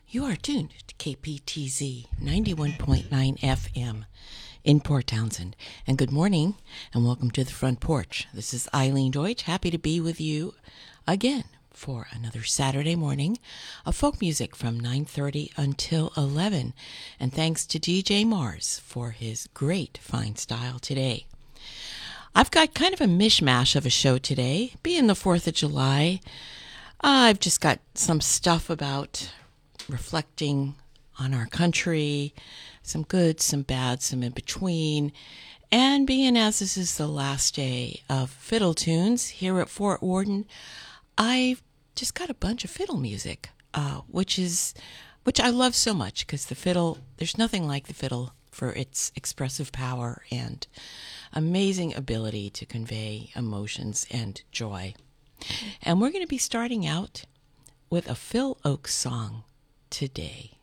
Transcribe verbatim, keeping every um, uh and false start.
You are tuned to K P T Z ninety-one point nine F M in Port Townsend. And good morning and welcome to the front porch. This is Eileen Deutsch, happy to be with you again for another Saturday morning of folk music from nine thirty until eleven. And thanks to D J Mars for his great fine style today. I've got kind of a mishmash of a show today. Being the fourth of July, I've just got some stuff about reflecting on our country, some good, some bad, some in between. And being as this is the last day of fiddle tunes here at Fort Worden, I've just got a bunch of fiddle music, uh, which is, which I love so much because the fiddle, there's nothing like the fiddle for its expressive power and amazing ability to convey emotions and joy. And we're going to be starting out with a Phil Ochs song today.